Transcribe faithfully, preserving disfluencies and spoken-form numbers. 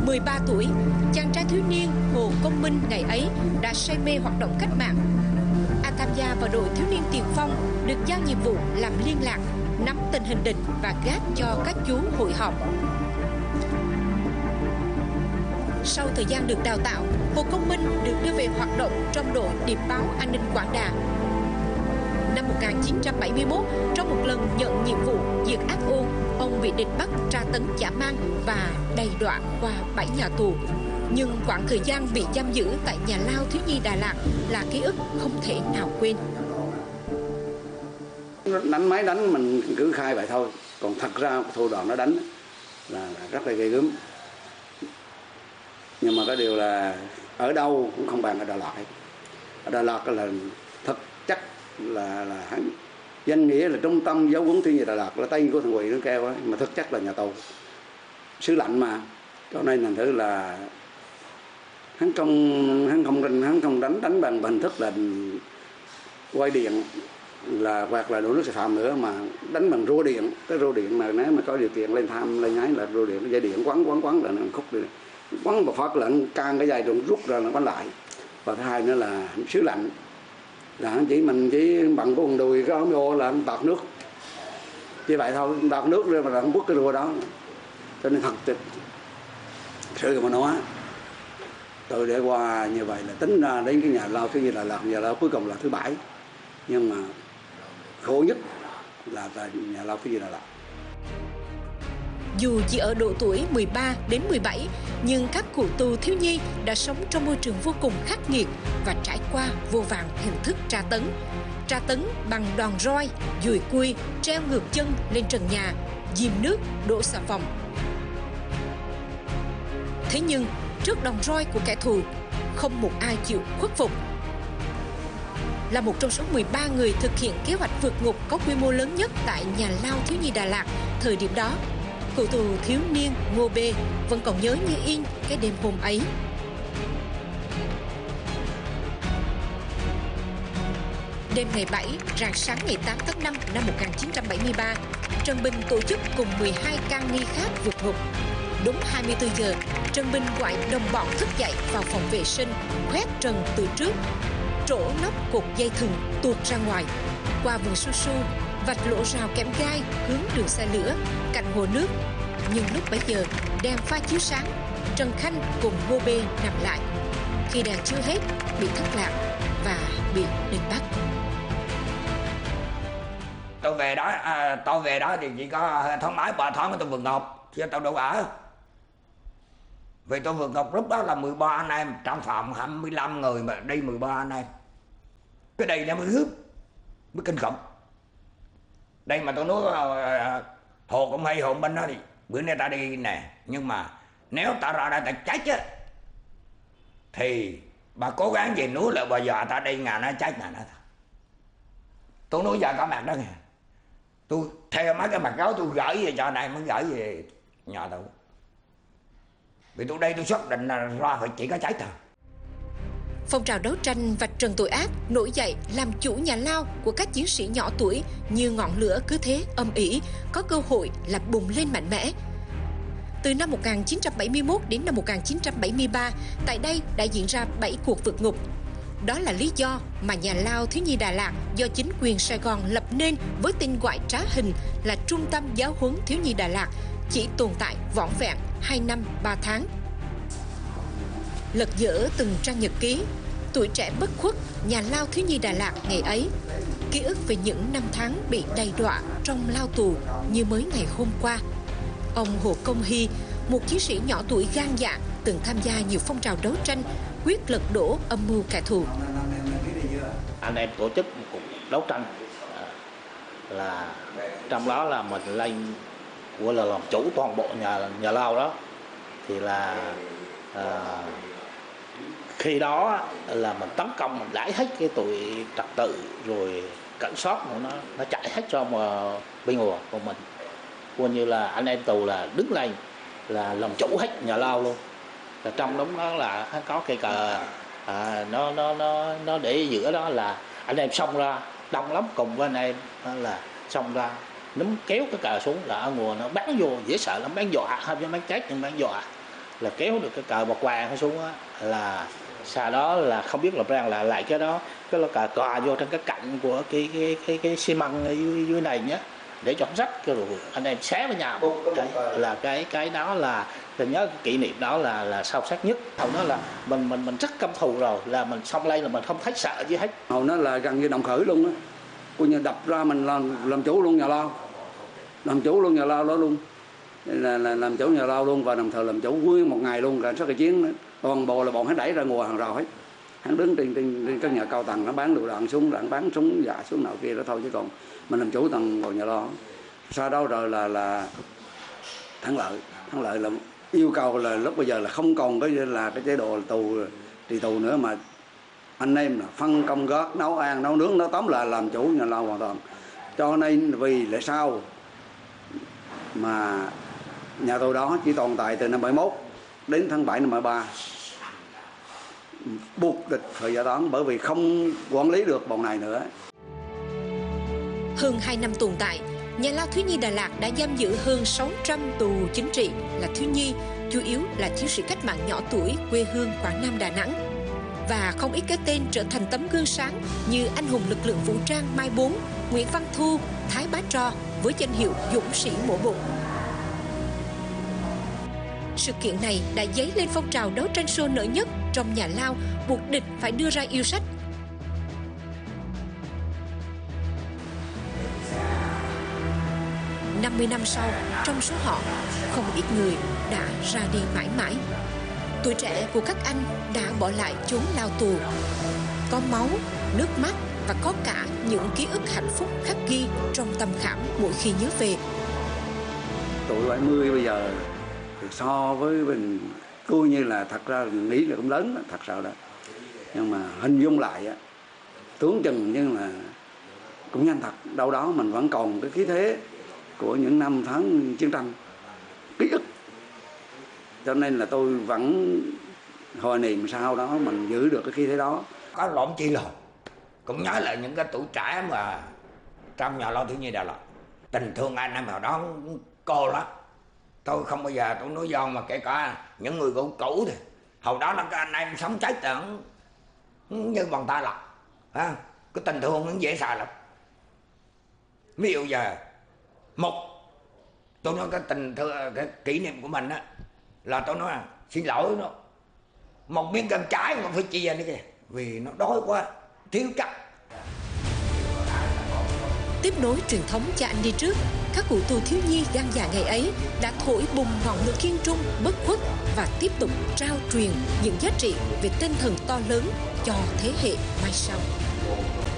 mười ba tuổi, chàng trai thiếu niên Hồ Công Minh ngày ấy đã say mê hoạt động cách mạng. Anh tham gia vào đội thiếu niên tiền phong, được giao nhiệm vụ làm liên lạc, nắm tình hình địch và gác cho các chú hội họp. Sau thời gian được đào tạo, Hồ Công Minh được đưa về hoạt động trong đội điệp báo an ninh Quảng Đà. Năm một nghìn chín trăm bảy mươi mốt, trong một lần nhận nhiệm vụ diệt ác ôn, ông bị địch bắt tra tấn dã man và đầy đọa qua bảy nhà tù. Nhưng quãng thời gian bị giam giữ tại nhà lao thiếu nhi Đà Lạt là ký ức không thể nào quên. Đánh máy đánh mình cứ khai vậy thôi, còn thật ra thủ đoạn nó đánh là, là rất là ghê gớm. Nhưng mà cái điều là ở đâu cũng không bằng ở Đà Lạt hết. Ở Đà Lạt là thật chắc là là hắn danh nghĩa là trung tâm giáo huấn thiếu nhi Đà Lạt, là tay của thằng Quỳ nó kêu ấy, mà thực chất là nhà tù xứ lạnh mà. Cho nên thành thử là hắn không hắn không hắn không đánh đánh bằng hình thức là quay điện là hoặc là đổ nước xà phòng nữa, mà đánh bằng rô điện. Cái rô điện mà nếu mà có điều kiện lên tham lên nhái là rô điện, cái dây điện quấn quấn quấn là nó khúc đi, quấn một phát là nó can cái dây rồi rút ra nó quấn lại. Và thứ hai nữa là xứ lạnh là hắn chỉ mình chỉ bằng cái quần đùi cái ống ô là hắn tạt nước như vậy thôi, tạt nước rồi mà hắn quất cái rùa đó. Cho nên thật sự sự mà nói tôi để qua như vậy là tính ra đến cái nhà lao thứ như là là nhà lao cuối cùng là thứ bảy, nhưng mà khổ nhất là tại nhà lao thứ như là là dù chỉ ở độ tuổi mười ba đến mười bảy, nhưng các cụ tù thiếu nhi đã sống trong môi trường vô cùng khắc nghiệt và trải qua vô vàn hình thức tra tấn. Tra tấn bằng đòn roi, dùi cui, treo ngược chân lên trần nhà, dìm nước, đổ xà phòng. Thế nhưng, trước đòn roi của kẻ thù, không một ai chịu khuất phục. Là một trong số mười ba người thực hiện kế hoạch vượt ngục có quy mô lớn nhất tại nhà lao thiếu nhi Đà Lạt thời điểm đó, cụ tù thiếu niên Ngô B vẫn còn nhớ như in cái đêm hôm ấy. Đêm ngày bảy, rạng sáng ngày tám tháng năm năm một nghìn chín trăm bảy mươi ba, Trần Bình tổ chức cùng mười hai can nghi khác vượt ngục. Đúng hai mươi tư giờ, Trần Bình gọi đồng bọn thức dậy vào phòng vệ sinh, khoét trần từ trước, trổ nóc cột dây thừng tuột ra ngoài, qua vườn su su, vạch lỗ rào kẽm gai hướng đường xe lửa cạnh hồ nước. Nhưng lúc bấy giờ đèn pha chiếu sáng, Trần Khanh cùng Ngô B nằm lại. Khi đèn chưa hết, bị thất lạc và bị địch bắt. Tôi về đó, à, tôi về đó thì chỉ có tháng mấy ba tháng tôi vượt ngục, chứ tôi đâu ở. Vì tôi vượt ngục lúc đó là mười ba anh em, trong phòng hai mươi lăm người mà đi mười ba anh em. Cái đây nó mới gớm, mới kinh khủng. Đây mà tôi nói uh, Hồ cũng hay Hồ Minh đó đi, bữa nay ta đi nè, nhưng mà nếu ta ra đây ta chết á, thì bà cố gắng gì núi lại bây giờ ta đi ngà nó chết ngà nó thôi. Tôi nói giờ có mặt đó kìa, tôi theo mấy cái mặt gấu tôi gửi về cho này mới gửi về nhà tôi. Vì tôi đây tôi xác định là ra phải chỉ có chết thôi. Phong trào đấu tranh vạch trần tội ác nổi dậy làm chủ nhà lao của các chiến sĩ nhỏ tuổi như ngọn lửa cứ thế âm ỉ, có cơ hội là bùng lên mạnh mẽ. Từ năm một nghìn chín trăm bảy mươi mốt đến năm một nghìn chín trăm bảy mươi ba, tại đây đã diễn ra bảy cuộc vượt ngục. Đó là lý do mà nhà lao thiếu nhi Đà Lạt do chính quyền Sài Gòn lập nên với tên gọi trá hình là Trung tâm Giáo huấn Thiếu nhi Đà Lạt chỉ tồn tại vỏn vẹn hai năm ba tháng. Lật dở từng trang nhật ký, tuổi trẻ bất khuất nhà lao thiếu nhi Đà Lạt ngày ấy, ký ức về những năm tháng bị đầy đọa trong lao tù như mới ngày hôm qua. Ông Hồ Công Hy, một chiến sĩ nhỏ tuổi gan dạ, từng tham gia nhiều phong trào đấu tranh, quyết lật đổ âm mưu kẻ thù. Anh em tổ chức một cuộc đấu tranh là trong đó là mình lên của là làm chủ toàn bộ nhà nhà lao đó, thì là à, khi đó là mình tấn công, mình đẩy hết cái tụi trật tự rồi cảnh sát của nó nó chạy hết cho mà bên ngoài của mình, coi như là anh em tù là đứng lên là làm chủ hết nhà lao luôn. Là trong đó nó là có cái cờ à, nó nó nó nó để giữa đó là anh em xông ra đông lắm, cùng với anh em là xông ra nắm kéo cái cờ xuống là ở nguồn nó bắn vô dễ sợ lắm, bắn dọa hay bắn chết nhưng bắn dọa là kéo được cái cờ bọc vàng xuống á, là sau đó là không biết là rằng là lại cái đó cái là cờ cò vô trong cái cạnh của cái cái cái cái xi măng ở dưới, dưới này nhé, để cho rách cái rồi anh em xé với nhau. Cái, là cái cái đó là mình nhớ cái kỷ niệm đó là là sâu sắc nhất. Hầu nó là mình mình mình rất căm thù rồi, là mình xong đây là mình không thấy sợ gì hết. Hầu nó là gần như đồng khởi luôn á, coi như đập ra mình làm làm chủ luôn nhà lao, làm chủ luôn nhà lao đó luôn, là, là làm chủ nhà lao luôn, và đồng thời làm chủ nguyên một ngày luôn. Cảnh sát cái chiến toàn bộ là bọn hắn đẩy ra ngoài hàng rào hết, hắn đứng trên trên, trên các nhà cao tầng, nó bán lựu đạn súng, đạn bán súng dạ xuống nào kia đó thôi, chứ còn mình làm chủ tầng vào nhà lao. Sau đó rồi là là thắng lợi, thắng lợi là yêu cầu là lúc bây giờ là không còn cái là cái chế độ là tù trì tù nữa, mà anh em là phân công gác, nấu ăn nấu nướng, nấu tắm là làm chủ nhà lao hoàn toàn. Cho nên vì lẽ sao mà nhà tù đó chỉ tồn tại từ năm bảy mốt đến tháng bảy năm bảy ba, buộc địch phải giải tán bởi vì không quản lý được bọn này nữa. Hơn hai năm tồn tại, nhà lao Thiếu Nhi Đà Lạt đã giam giữ hơn sáu trăm tù chính trị là thiếu nhi, chủ yếu là chiến sĩ cách mạng nhỏ tuổi quê hương Quảng Nam, Đà Nẵng. Và không ít cái tên trở thành tấm gương sáng như anh hùng lực lượng vũ trang Mai Bốn, Nguyễn Văn Thu, Thái Bá Tro với danh hiệu dũng sĩ mổ bụng. Sự kiện này đã dấy lên phong trào đấu tranh sôi nổi nhất trong nhà lao, buộc địch phải đưa ra yêu sách. năm mươi năm sau, trong số họ, không ít người đã ra đi mãi mãi. Tuổi trẻ của các anh đã bỏ lại chốn lao tù. Có máu, nước mắt và có cả những ký ức hạnh phúc khắc ghi trong tâm khảm mỗi khi nhớ về. Tuổi bảy mươi bây giờ thì so với mình coi như là thật ra nghĩ là cũng lớn đó, thật sự đó. Nhưng mà hình dung lại á, tưởng chừng như là cũng nhanh thật. Đâu đó mình vẫn còn cái khí thế của những năm tháng chiến tranh, ký ức. Cho nên là tôi vẫn hồi niệm sau đó mình giữ được cái khí thế đó. Có lộn chi rồi, cũng nhớ lại những cái tuổi trẻ mà trong nhà lao Thiếu Nhi Đà Lạt. Tình thương anh em hồi đó cô lắm. Tôi không bao giờ tôi nói do, mà kể cả những người cũ cũ thì hồi đó là các anh em sống chết tưởng như bàn tay lật. À, cái tình thương nó dễ xài lắm. Ví dụ giờ một, tôi nói cái tình thương, cái kỷ niệm của mình á, là tôi nói xin lỗi nó, một miếng cơm trái mà phải chia nữa kìa, vì nó đói quá, thiếu chất. Tiếp nối truyền thống cha anh đi trước, các cụ tù thiếu nhi gan dạ ngày ấy đã thổi bùng ngọn lửa kiên trung, bất khuất và tiếp tục trao truyền những giá trị về tinh thần to lớn cho thế hệ mai sau.